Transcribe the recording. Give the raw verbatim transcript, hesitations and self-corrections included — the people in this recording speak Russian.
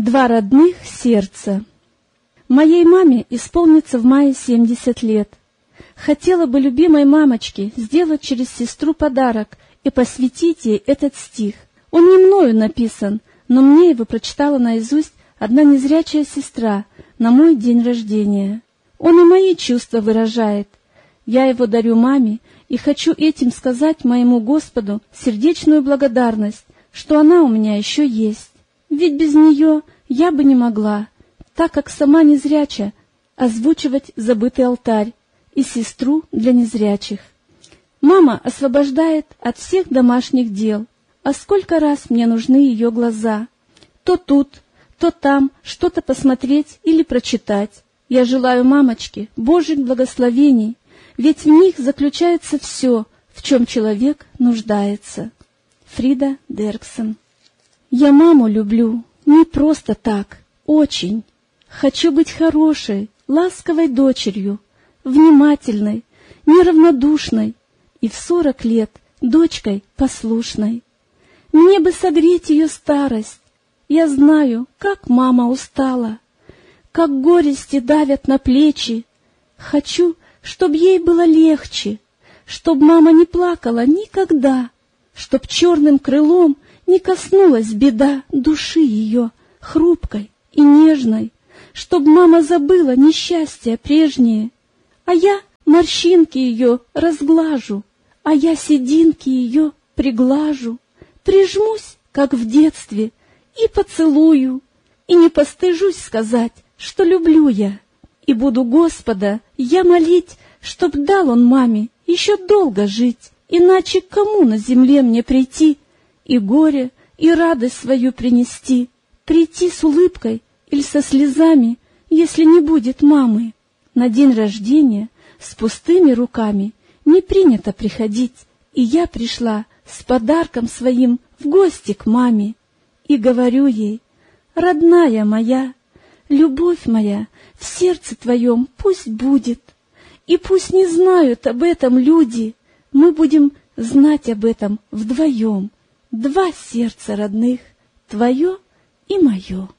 Два родных сердца. Моей маме исполнится в мае семьдесят лет. Хотела бы любимой мамочке сделать через сестру подарок и посвятить ей этот стих. Он не мною написан, но мне его прочитала наизусть одна незрячая сестра на мой день рождения. Он и мои чувства выражает. Я его дарю маме и хочу этим сказать моему Господу сердечную благодарность, что она у меня еще есть. Ведь без нее я бы не могла, так как сама незряча, озвучивать забытый алтарь и сестру для незрячих. Мама освобождает от всех домашних дел, а сколько раз мне нужны ее глаза. То тут, то там что-то посмотреть или прочитать. Я желаю мамочке Божьих благословений, ведь в них заключается все, в чем человек нуждается. Фрида Дерксон. Я маму люблю не просто так, очень. Хочу быть хорошей, ласковой дочерью, внимательной, неравнодушной и в сорок лет дочкой послушной. Мне бы согреть ее старость. Я знаю, как мама устала, как горести давят на плечи. Хочу, чтоб ей было легче, чтоб мама не плакала никогда, чтоб черным крылом не коснулась беда души ее, хрупкой и нежной, чтоб мама забыла несчастья прежние, а я морщинки ее разглажу, а я сединки ее приглажу, прижмусь, как в детстве, и поцелую, и не постыжусь сказать, что люблю я, и буду Господа я молить, чтоб дал он маме еще долго жить, иначе к кому на земле мне прийти и горе, и радость свою принести, прийти с улыбкой или со слезами, если не будет мамы. На день рождения с пустыми руками не принято приходить, и я пришла с подарком своим в гости к маме, и говорю ей: родная моя, любовь моя в сердце твоем пусть будет, и пусть не знают об этом люди, мы будем знать об этом вдвоем, два сердца родных, твое и мое.